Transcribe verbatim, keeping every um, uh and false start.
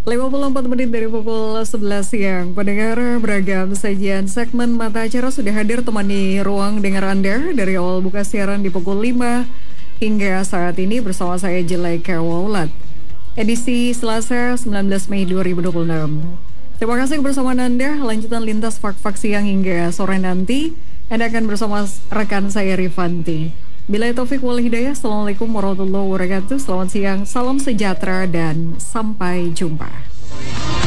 lima puluh empat menit dari pukul sebelas siang, pendengar beragam sajian segmen Mata Acara sudah hadir temani ruang dengar Anda dari awal buka siaran di pukul lima hingga saat ini bersama saya Jeleka Waulat. Edisi Selasa sembilan belas Mei dua ribu dua puluh enam. Terima kasih kebersamaan Anda, lanjutan lintas fak-fak siang hingga sore nanti. Anda akan bersama rekan saya Rifanti. Bila taufik wal hidayah, Assalamualaikum warahmatullahi wabarakatuh. Selamat siang, salam sejahtera dan sampai jumpa.